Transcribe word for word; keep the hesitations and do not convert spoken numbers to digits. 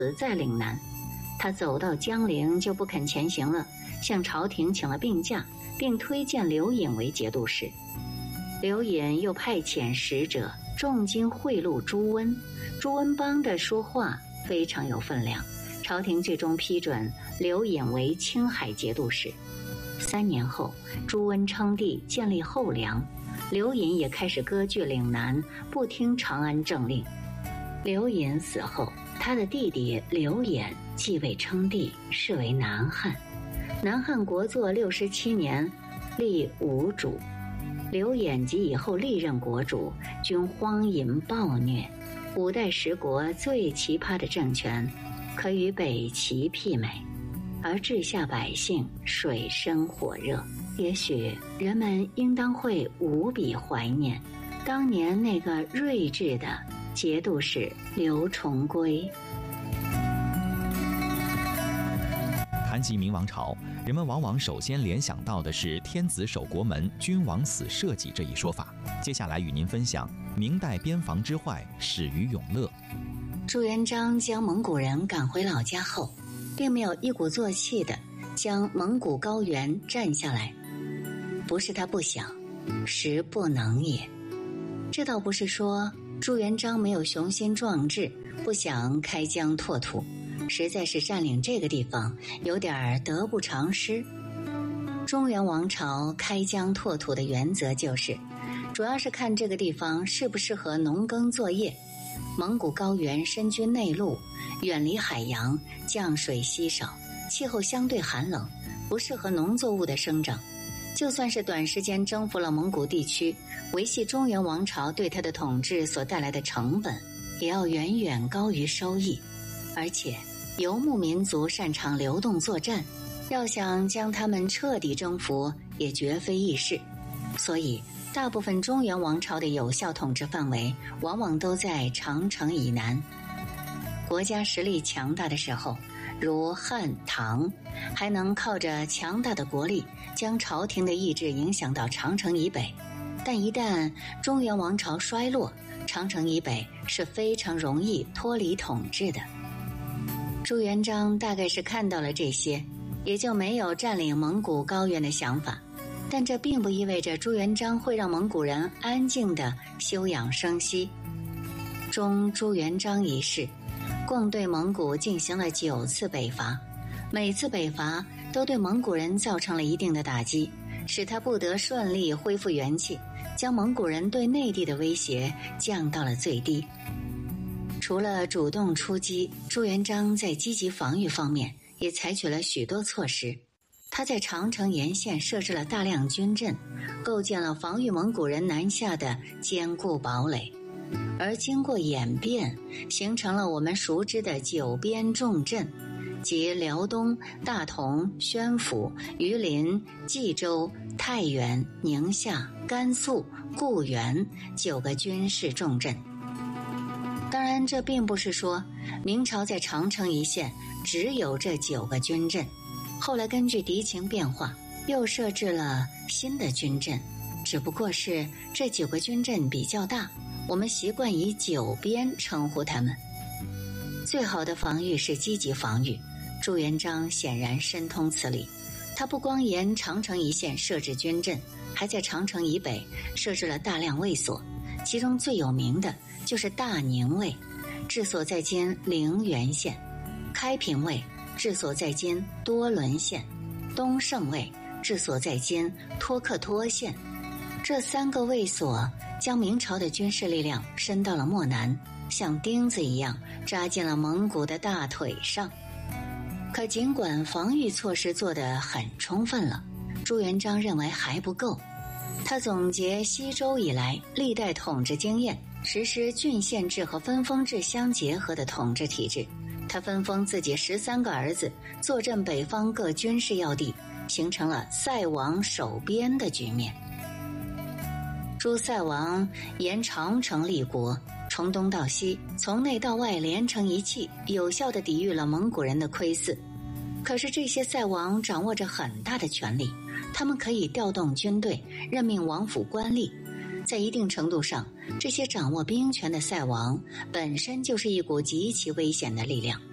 在岭南。他走到江陵就不肯前行了，向朝廷请了病假，并推荐刘隐为节度使。刘隐又派遣使者重金贿赂朱温，朱温帮着说话非常有分量，朝廷最终批准刘隐为青海节度使。三年后，朱温称帝，建立后梁，刘隐也开始割据岭南，不听长安政令。刘隐死后，他的弟弟刘演继位称帝，是为南汉。南汉国祚六十七年，立吴主。刘演及以后历任国主均荒淫暴虐，五代十国最奇葩的政权，可与北齐媲美。而治下百姓水深火热，也许人们应当会无比怀念当年那个睿智的节度使刘重圭。 谈及明王朝，人们往往首先联想到的是天子守国门，君王死社稷这一说法。接下来与您分享明代边防之坏始于永乐。 朱元璋将蒙古人赶回老家后，并没有一鼓作气地将蒙古高原占下来，不是他不想，实不能也。这倒不是说朱元璋没有雄心壮志，不想开疆拓土，实在是占领这个地方有点得不偿失。中原王朝开疆拓土的原则就是，主要是看这个地方适不适合农耕作业。蒙古高原深居内陆，远离海洋，降水稀少，气候相对寒冷，不适合农作物的生长。就算是短时间征服了蒙古地区，维系中原王朝对他的统治所带来的成本，也要远远高于收益。而且游牧民族擅长流动作战，要想将他们彻底征服也绝非易事。所以大部分中原王朝的有效统治范围往往都在长城以南。国家实力强大的时候，如汉唐，还能靠着强大的国力将朝廷的意志影响到长城以北。但一旦中原王朝衰落，长城以北是非常容易脱离统治的。朱元璋大概是看到了这些，也就没有占领蒙古高原的想法。但这并不意味着朱元璋会让蒙古人安静地休养生息。中朱元璋一世，共对蒙古进行了九次北伐，每次北伐都对蒙古人造成了一定的打击，使他不得顺利恢复元气，将蒙古人对内地的威胁降到了最低。除了主动出击，朱元璋在积极防御方面也采取了许多措施。他在长城沿线设置了大量军阵，构建了防御蒙古人南下的坚固堡垒，而经过演变，形成了我们熟知的九边重镇，即辽东、大同、宣府、榆林、冀州、太原、宁夏、甘肃、固原九个军事重镇。当然，这并不是说明朝在长城一线只有这九个军镇，后来根据敌情变化，又设置了新的军镇，只不过是这九个军镇比较大，我们习惯以九边称呼他们。最好的防御是积极防御，朱元璋显然深通此理。他不光沿长城一线设置军镇，还在长城以北设置了大量卫所，其中最有名的就是大宁卫，治所在今陵源县；开平卫，治所在今多伦县；东胜卫，治所在今托克托县。这三个卫所将明朝的军事力量伸到了漠南，像钉子一样扎进了蒙古的大腿上。可尽管防御措施做得很充分了，朱元璋认为还不够。他总结西周以来历代统治经验，实施郡县制和分封制相结合的统治体制。他分封自己十三个儿子坐镇北方各军事要地，形成了塞王守边的局面。朱塞王沿长城立国，从东到西，从内到外连成一气，有效地抵御了蒙古人的窥伺。可是这些塞王掌握着很大的权力，他们可以调动军队，任命王府官吏。在一定程度上，这些掌握兵权的塞王本身就是一股极其危险的力量。